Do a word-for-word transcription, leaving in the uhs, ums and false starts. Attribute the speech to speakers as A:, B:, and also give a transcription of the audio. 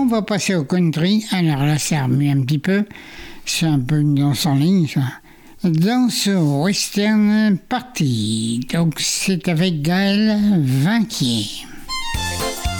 A: on va passer au country. Alors là, ça remue un petit peu. C'est un peu une danse en ligne, ça. Danse western party. Donc, c'est avec Gaël Vinquier.